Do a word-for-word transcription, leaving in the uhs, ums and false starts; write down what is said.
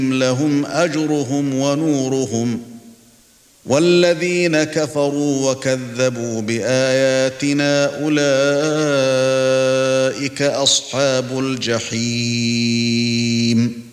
لهم أجرهم ونورهم والذين كفروا وكذبوا بآياتنا أولئك أصحاب الجحيم